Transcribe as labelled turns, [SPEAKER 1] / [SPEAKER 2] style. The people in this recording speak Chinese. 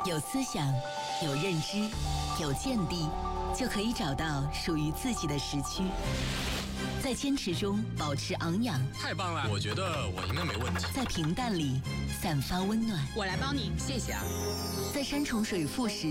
[SPEAKER 1] 有思想，有认知，有见地，就可以找到属于自己的时区。在坚持中保持昂扬，
[SPEAKER 2] 太棒了！我觉得我应该没问题。
[SPEAKER 1] 在平淡里散发温暖，
[SPEAKER 3] 我来帮你，谢谢啊。
[SPEAKER 1] 在山重水复时